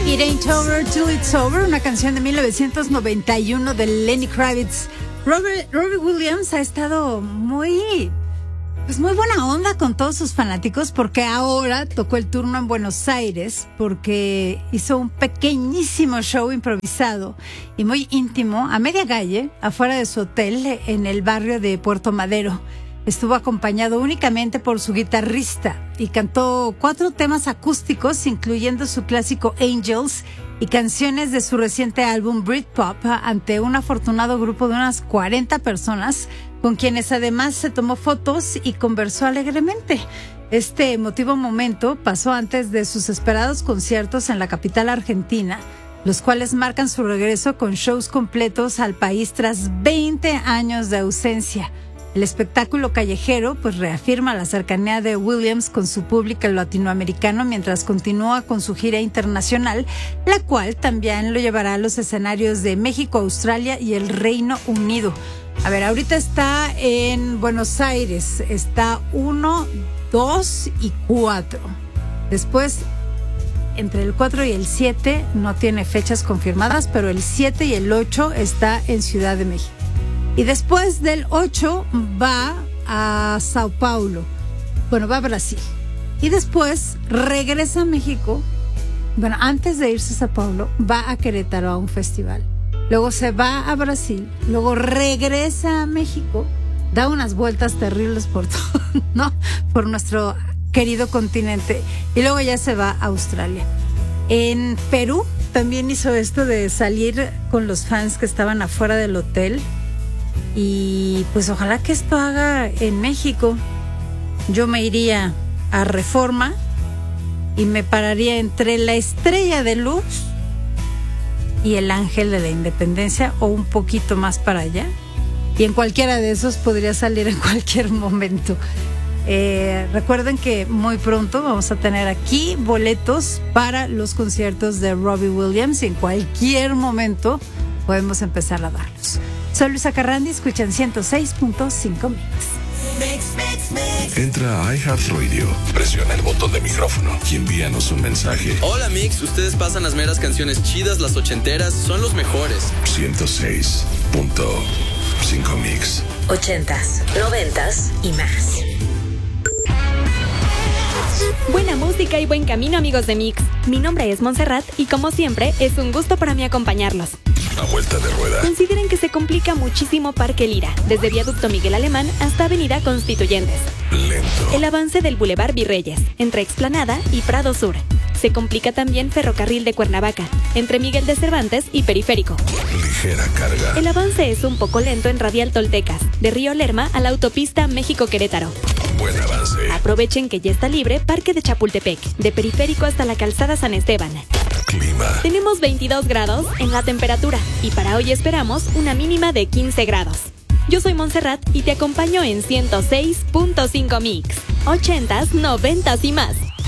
It Ain't Over Till It's Over, una canción de 1991 de Lenny Kravitz. Robbie Williams ha estado muy buena onda con todos sus fanáticos, porque ahora tocó el turno en Buenos Aires, porque hizo un pequeñísimo show improvisado y muy íntimo a media calle, afuera de su hotel en el barrio de Puerto Madero. Estuvo acompañado únicamente por su guitarrista y cantó 4 temas acústicos, incluyendo su clásico Angels y canciones de su reciente álbum Britpop, ante un afortunado grupo de unas 40 personas, con quienes además se tomó fotos y conversó alegremente. Este emotivo momento pasó antes de sus esperados conciertos en la capital argentina, los cuales marcan su regreso con shows completos al país tras 20 años de ausencia. El espectáculo callejero reafirma la cercanía de Williams con su público latinoamericano mientras continúa con su gira internacional, la cual también lo llevará a los escenarios de México, Australia y el Reino Unido. A ver, ahorita está en Buenos Aires, está 1, 2 y 4. Después, entre el 4 y el 7 no tiene fechas confirmadas, pero el 7 y el 8 está en Ciudad de México. Y después del 8 va a Sao Paulo. Bueno, va a Brasil. Y después regresa a México. Bueno, antes de irse a Sao Paulo, va a Querétaro a un festival. Luego se va a Brasil. Luego regresa a México. Da unas vueltas terribles por todo, ¿no? Por nuestro querido continente. Y luego ya se va a Australia. En Perú también hizo esto de salir con los fans que estaban afuera del hotel. Y pues ojalá que esto haga en México. Yo me iría a Reforma y me pararía entre la Estrella de Luz y el Ángel de la Independencia, o un poquito más para allá, y en cualquiera de esos podría salir en cualquier momento. Recuerden que muy pronto vamos a tener aquí boletos para los conciertos de Robbie Williams, y en cualquier momento podemos empezar a darlos. Soy Luisa Carrandi, escuchan 106.5 Mix. Entra a iHeartRadio, presiona el botón de micrófono y envíanos un mensaje. Hola Mix, ustedes pasan las meras canciones chidas, las ochenteras, son los mejores. 106.5 Mix. 80s, 90s y más. Buena música y buen camino, amigos de Mix. Mi nombre es Montserrat y como siempre es un gusto para mí acompañarlos. A vuelta de rueda. Consideren que se complica muchísimo Parque Lira, desde Viaducto Miguel Alemán hasta Avenida Constituyentes. Lento. El avance del Boulevard Virreyes, entre Explanada y Prado Sur. Se complica también Ferrocarril de Cuernavaca, entre Miguel de Cervantes y Periférico. Ligera carga. El avance es un poco lento en Radial Toltecas, de Río Lerma a la autopista México-Querétaro. Buen avance. Aprovechen que ya está libre Parque de Chapultepec, de Periférico hasta la Calzada San Esteban. Clima. Tenemos 22 grados en la temperatura y para hoy esperamos una mínima de 15 grados. Yo soy Montserrat y te acompaño en 106.5 Mix. 80s, 90s y más.